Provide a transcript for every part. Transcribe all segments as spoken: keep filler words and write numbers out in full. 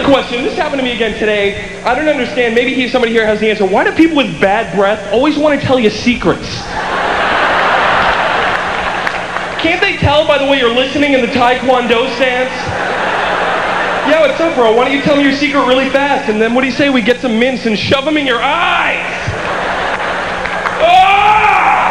question. This happened to me again today. I don't understand. Maybe he, somebody here has the answer. Why do people with bad breath always want to tell you secrets? Can't they tell by the way you're listening in the Taekwondo stance? Yeah, what's up, bro? Why don't you tell me your secret really fast? And then what do you say? We get some mints and shove them in your eyes. Ah!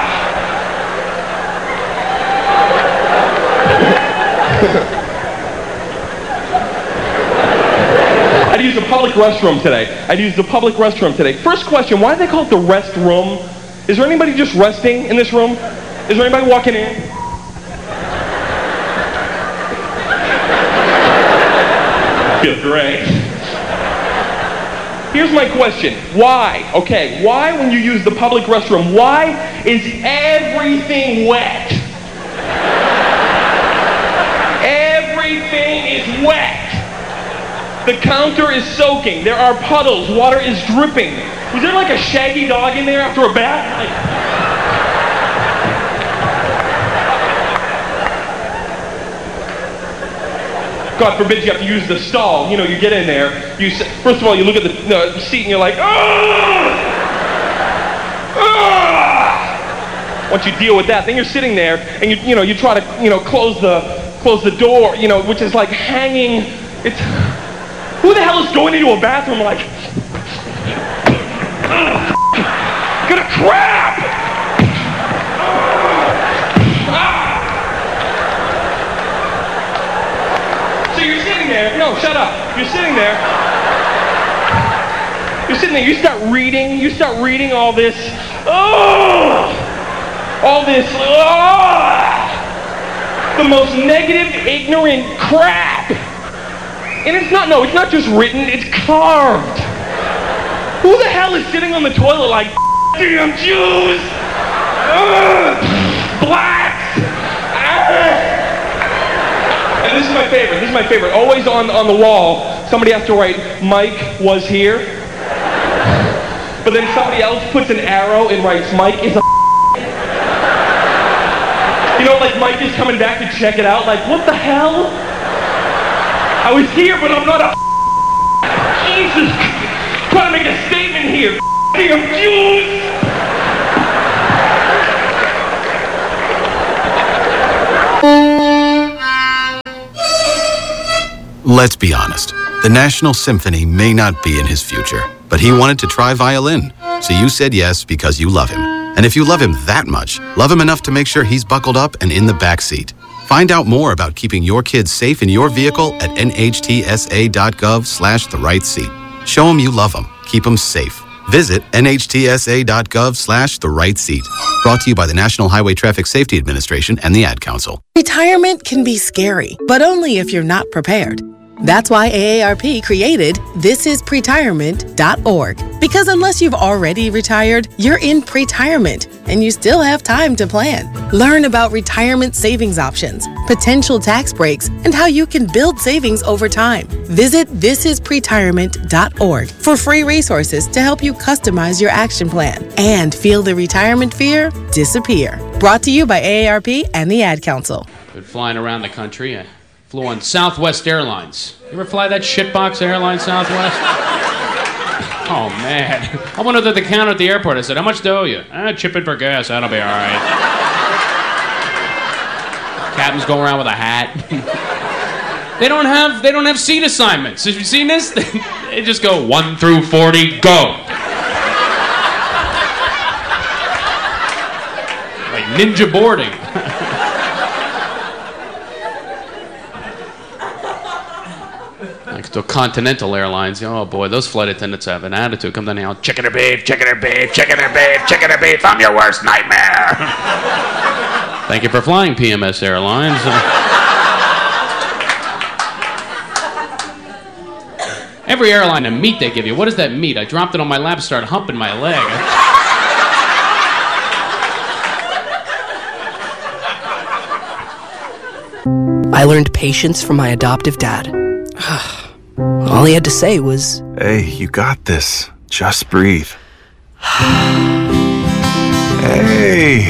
I'd use the public restroom today. I'd use the public restroom today. First question, why do they call it the rest room? Is there anybody just resting in this room? Is there anybody walking in? Feels great. Here's my question. Why? Okay, why when you use the public restroom, why is everything wet? Everything is wet. The counter is soaking. There are puddles. Water is dripping. Was there like a shaggy dog in there after a bath? Like... God forbid you have to use the stall. You know, you get in there. You first of all, you look at the no, seat and you're like, oh! Oh! Once you deal with that, then you're sitting there and you you know you try to you know close the close the door. You know, which is like hanging. It's who the hell is going into a bathroom like? Oh, gonna crap! No, shut up. You're sitting there. You're sitting there. You start reading. You start reading all this. Oh! All this. Oh! The most negative, ignorant crap. And it's not, no, it's not just written. It's carved. Who the hell is sitting on the toilet like, damn Jews? Ugh! Blacks! Ah! And this is my favorite, this is my favorite. Always on, on the wall, somebody has to write, Mike was here. But then somebody else puts an arrow and writes, Mike is a You know, like Mike is coming back to check it out, like, what the hell? I was here, but I'm not a Jesus, trying to make a statement here. Damn Jews! Let's be honest. The National Symphony may not be in his future, but he wanted to try violin. So you said yes because you love him. And if you love him that much, love him enough to make sure he's buckled up and in the back seat. Find out more about keeping your kids safe in your vehicle at nhtsa.gov slash the right seat. Show him you love him. Keep him safe. Visit nhtsa.gov slash the right seat. Brought to you by the National Highway Traffic Safety Administration and the Ad Council. Retirement can be scary, but only if you're not prepared. That's why A A R P created this is pretirement dot org. Because unless you've already retired, you're in pretirement, and you still have time to plan. Learn about retirement savings options, potential tax breaks, and how you can build savings over time. Visit this is pretirement dot org for free resources to help you customize your action plan and feel the retirement fear disappear. Brought to you by A A R P and the Ad Council. Been flying around the country. I flew on Southwest Airlines. You ever fly that shitbox airline, Southwest? Oh, man. I went up to the counter at the airport. I said, how much do I owe you? Ah, chip in for gas. That'll be all right. Captain's going around with a hat. They don't have they don't have seat assignments. Have you seen this? They just go one through forty, go. Like ninja boarding. Like to Continental Airlines. Oh boy, those flight attendants have an attitude. Come down here, chicken or beef, chicken or beef, chicken or beef, chicken or beef. I'm your worst nightmare. Thank you for flying, P M S Airlines. Every airline, a meat they give you. What is that meat? I dropped it on my lap, started humping my leg. I learned patience from my adoptive dad. All he had to say was, hey, you got this. Just breathe. Hey.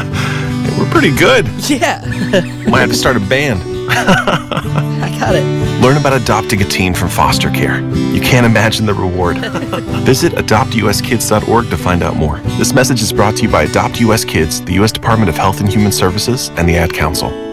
We're pretty good. Yeah. Might have to start a band. I got it. Learn about adopting a teen from foster care. You can't imagine the reward. Visit adopt u s kids dot org to find out more. This message is brought to you by Adopt U S Kids, the U S Department of Health and Human Services, and the Ad Council.